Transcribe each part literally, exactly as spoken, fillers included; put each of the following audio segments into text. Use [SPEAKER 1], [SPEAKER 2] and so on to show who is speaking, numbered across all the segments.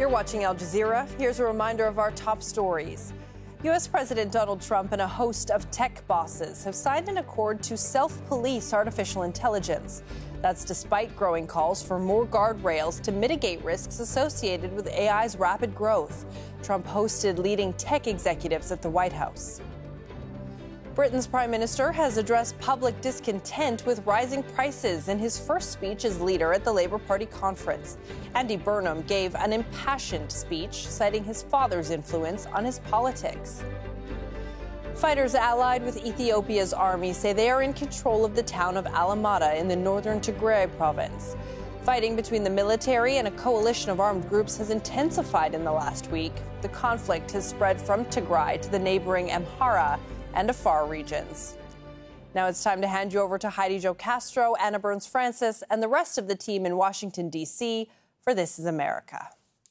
[SPEAKER 1] You're watching Al Jazeera. Here's a reminder of our top stories. U S President Donald Trump and a host of tech bosses have signed an accord to self-police artificial intelligence. That's despite growing calls for more guardrails to mitigate risks associated with A I's rapid growth. Trump hosted leading tech executives at the White House. Britain's Prime Minister has addressed public discontent with rising prices in his first speech as leader at the Labour Party conference. Andy Burnham gave an impassioned speech, citing his father's influence on his politics. Fighters allied with Ethiopia's army say they are in control of the town of Alamata in the northern Tigray province. Fighting between the military and a coalition of armed groups has intensified in the last week. The conflict has spread from Tigray to the neighboring Amhara and Afar regions. Now it's time to hand you over to Heidi Jo Castro, Anna Burns-Francis, and the rest of the team in Washington, D C for This is America.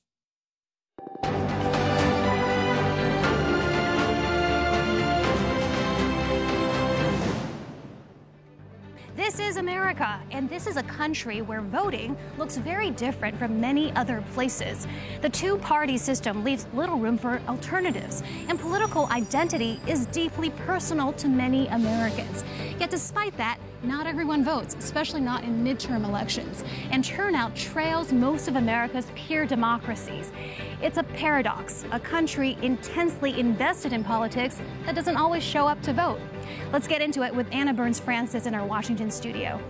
[SPEAKER 2] This is America, and this is a country where voting looks very different from many other places. The two-party system leaves little room for alternatives, and political identity is deeply personal to many Americans. Yet despite that, not everyone votes, especially not in midterm elections, and turnout trails most of America's peer democracies. It's a paradox, a country intensely invested in politics that doesn't always show up to vote. Let's get into it with Anna Burns-Francis in our Washington studio.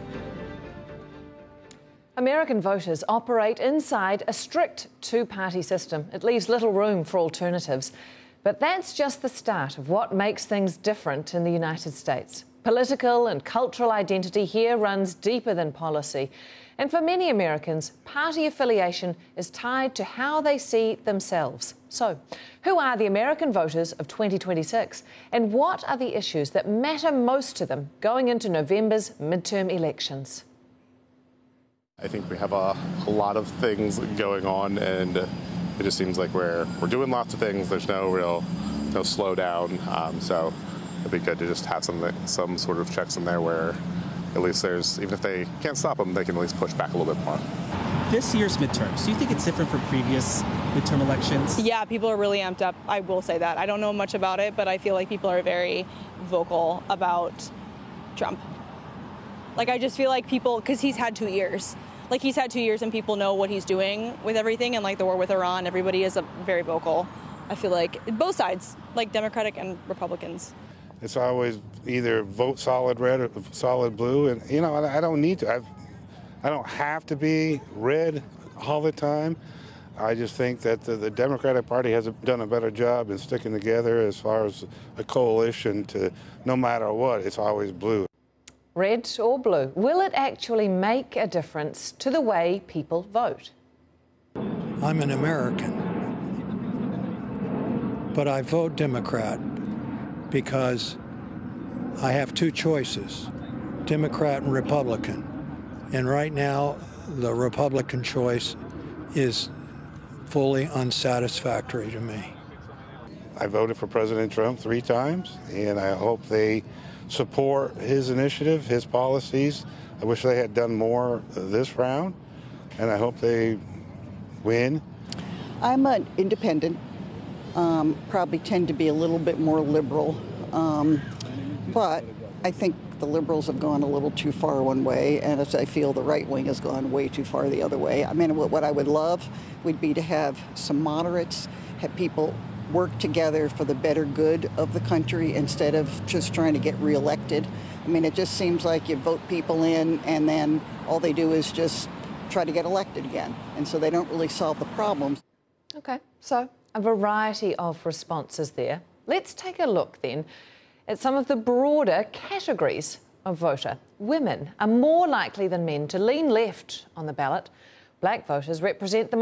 [SPEAKER 3] American voters operate inside a strict two-party system. It leaves little room for alternatives. But that's just the start of what makes things different in the United States. Political and cultural identity here runs deeper than policy. And for many Americans, party affiliation is tied to how they see themselves. So, who are the American voters of twenty twenty-six? And what are the issues that matter most to them going into November's midterm elections?
[SPEAKER 4] I think we have a, a lot of things going on, and it just seems like we're we're doing lots of things. There's no real no slowdown. Um, so it'd be good to just have some some sort of checks in there where at least there's, even if they can't stop them, they can at least push back a little bit more.
[SPEAKER 5] This year's midterms, do you think it's different from previous midterm elections?
[SPEAKER 6] Yeah, people are really amped up. I will say that. I don't know much about it, but I feel like people are very vocal about Trump. Like, I just feel like people, because he's had two years. Like, he's had two years and people know what he's doing with everything, and like the war with Iran, everybody is a, very vocal. I feel like both sides, like Democratic and Republicans.
[SPEAKER 7] It's always either vote solid red or solid blue, and you know I don't need to. I've, I don't have to be red all the time. I just think that the, the Democratic Party has done a better job in sticking together as far as a coalition. To no matter what, it's always blue.
[SPEAKER 3] Red or blue, will it actually make a difference to the way people vote?
[SPEAKER 8] I'm an American, but I vote Democrat because I have two choices, Democrat and Republican. And right now, the Republican choice is fully unsatisfactory to me.
[SPEAKER 7] I voted for President Trump three times, and I hope they support his initiative, his policies. I wish they had done more this round, and I hope they win.
[SPEAKER 9] I'm an independent. Um, probably tend to be a little bit more liberal, um, but I think the liberals have gone a little too far one way, and as I feel the right wing has gone way too far the other way. I mean, what, what I would love would be to have some moderates, have people work together for the better good of the country instead of just trying to get reelected. I mean, it just seems like you vote people in and then all they do is just try to get elected again, and so they don't really solve the problems.
[SPEAKER 3] Okay, so a variety of responses there. Let's take a look then at some of the broader categories of voter. Women are more likely than men to lean left on the ballot. Black voters represent the